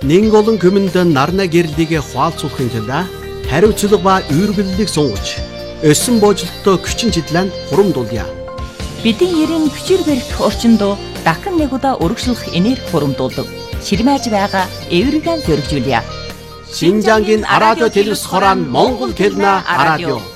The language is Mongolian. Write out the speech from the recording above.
Нэг олон хүмүнд нарна гэрлийг хуалцуулахын тулд хариуцлага ба үйргэллийг сунгаж, өссөн бooжилттой хүчин чиглэн хурамдуулъя. Бидний ерийн хүчээр барих орчинд дахин нэг удаа өргөжлөх энерги хурамдуулдаг. Ширмэж байгаа эвригэн зөргижүүлье. Шинжангийн радио телевиз хорон Монгол хэлний радио.